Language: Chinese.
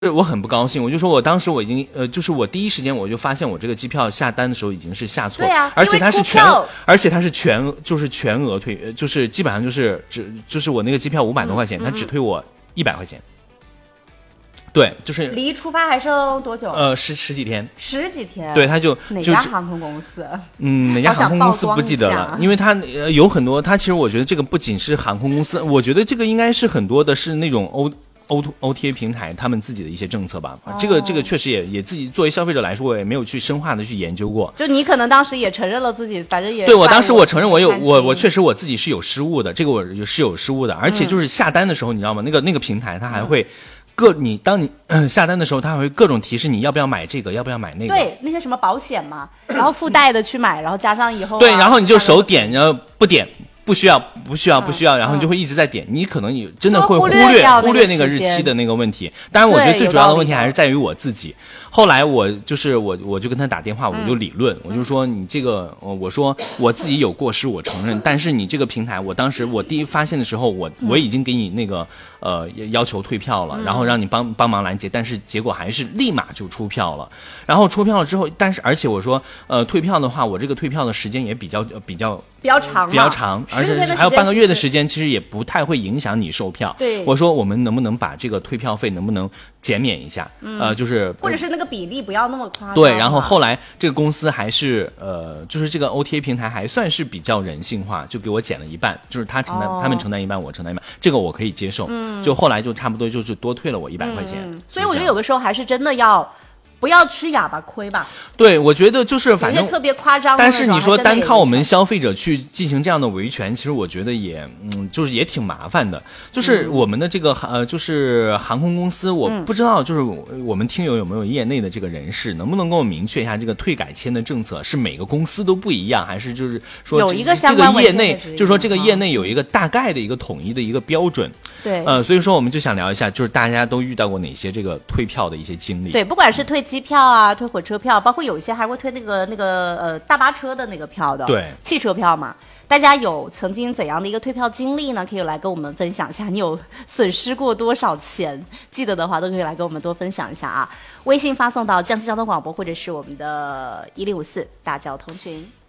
我很不高兴，我就说我当时我已经就是我第一时间我就发现我这个机票下单的时候已经是下错， 对啊， 而且它是全额退，就是基本上就是我那个机票500多块钱，他只退我100块钱。对，就是离出发还剩多久？ 十几天。 10几天。 对，他就哪家航空公司？ 哪家航空公司不记得了，因为它有很多，它其实我觉得这个不仅是航空公司，我觉得这个应该是很多的是那种OTA 平台他们自己的一些政策吧。这个确实也自己作为消费者来说，我也没有去深化的去研究过。 就你可能当时也承认了自己，反正也对，我当时我承认我确实我自己是有失误的，这个我是有失误的，而且就是下单的时候，你知道吗？那个平台它还会。当你下单的时候，它还会各种提示你要不要买这个，要不要买那个。 对，那些什么保险嘛，然后附带的去买，然后加上以后、 对，然后你就手点，然后不点。不需要，然后你就会一直在点，你可能也真的会忽略那个日期的那个问题。当然，我觉得最主要的问题还是在于我自己。后来我就跟他打电话，我就理论，我就说你这个，我说我自己有过失，我承认，但是你这个平台，我当时我第一发现的时候，我已经给你那个要求退票了，然后让你帮忙拦截，但是结果还是立马就出票了。然后出票了之后，而且我说退票的话，我这个退票的时间也比较长，而且还有半个月的时间，其实也不太会影响你售票。 对， 我说我们能不能把这个退票费能不能减免一下？就是或者是那个比例不要那么夸张。 对，然后后来这个公司还是就是这个 OTA 平台还算是比较人性化，就给我减了一半，就是他们承担一半，我承担一半，这个我可以接受。就后来就差不多就是多退了我100块钱。 所以我觉得有的时候还是真的不要吃哑巴亏吧。 对，我觉得就是反正特别夸张。 但是你说单靠我们消费者去进行这样的维权，其实我觉得也就是也挺麻烦的。就是我们的这个就是航空公司，我不知道就是我们听友有没有业内的这个人士，能不能给我明确一下这个退改签的政策是每个公司都不一样，还是就是说有一个相关业内，就是说这个业内有一个大概的一个统一的一个标准。 对， 所以说我们就想聊一下，就是大家都遇到过哪些这个退票的一些经历。 对，不管是退机票啊，退火车票，包括有一些还会退那个大巴车的那个票的， 对， 汽车票嘛。大家有曾经怎样的一个退票经历呢？可以来跟我们分享一下，你有损失过多少钱？记得的话都可以来跟我们多分享一下啊。微信发送到江西交通广播或者是我们的1054大交通群。